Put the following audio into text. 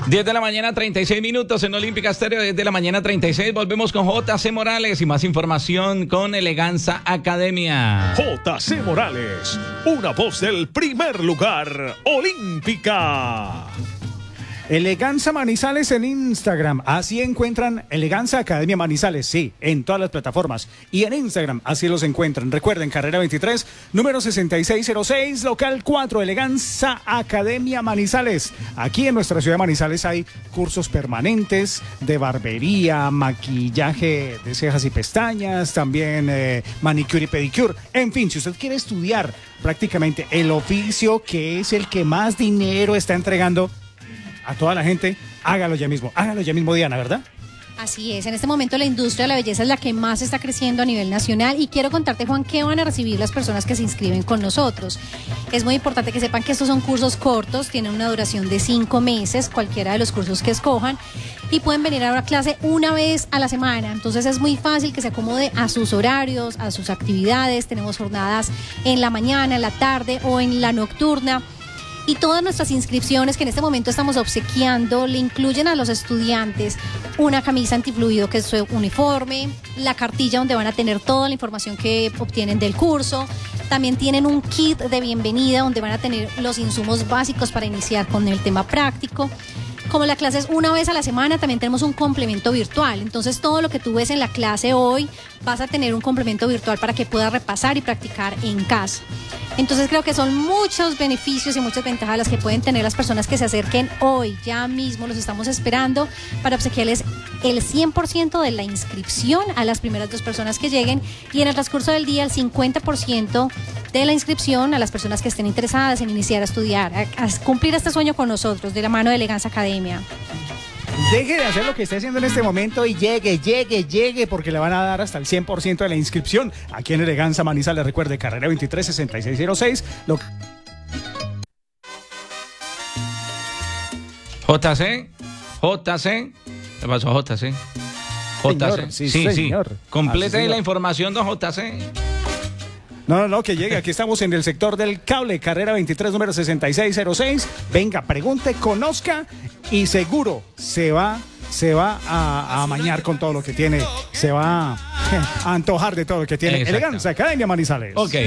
10 de la mañana, 36 minutos en Olímpica Estéreo. 10 de la mañana, 36. Volvemos con JC Morales y más información con Eleganza Academia. JC Morales, una voz del primer lugar, Olímpica. Eleganza Manizales en Instagram, así encuentran Eleganza Academia Manizales, sí, en todas las plataformas y en Instagram, así los encuentran. Recuerden, carrera 23, número 6606, local 4, Eleganza Academia Manizales. Aquí en nuestra ciudad de Manizales hay cursos permanentes de barbería, maquillaje de cejas y pestañas, también manicure y pedicure. En fin, si usted quiere estudiar prácticamente el oficio que es el que más dinero está entregando a toda la gente, hágalo ya mismo, Diana, ¿verdad? Así es, en este momento la industria de la belleza es la que más está creciendo a nivel nacional y quiero contarte, Juan, qué van a recibir las personas que se inscriben con nosotros. Es muy importante que sepan que estos son cursos cortos, tienen una duración de 5 meses, cualquiera de los cursos que escojan, y pueden venir a una clase una vez a la semana, entonces es muy fácil que se acomode a sus horarios, a sus actividades. Tenemos jornadas en la mañana, en la tarde o en la nocturna. Y todas nuestras inscripciones que en este momento estamos obsequiando le incluyen a los estudiantes una camisa antifluido que es su uniforme, la cartilla donde van a tener toda la información que obtienen del curso. También tienen un kit de bienvenida donde van a tener los insumos básicos para iniciar con el tema práctico. Como la clase es una vez a la semana, también tenemos un complemento virtual. Entonces, todo lo que tú ves en la clase hoy, vas a tener un complemento virtual para que puedas repasar y practicar en casa. Entonces, creo que son muchos beneficios y muchas ventajas las que pueden tener las personas que se acerquen hoy. Ya mismo los estamos esperando para obsequiarles el 100% de la inscripción a las primeras 2 personas que lleguen y en el transcurso del día el 50% de la inscripción a las personas que estén interesadas en iniciar a estudiar, a cumplir este sueño con nosotros de la mano de Eleganza Academia. Deje de hacer lo que esté haciendo en este momento y llegue, porque le van a dar hasta el 100% de la inscripción aquí en Eleganza Manizales. Recuerde, carrera 23, 6606. JC. ¿Qué pasó, JC? Señor, sí, señor. Complete la información, don JC. No, que llegue. Aquí estamos en el sector del cable, carrera 23, número 6606. Venga, pregunte, conozca y seguro se va a amañar con todo lo que tiene. Se va a antojar de todo lo que tiene. Eleganza Academia Manizales. Ok.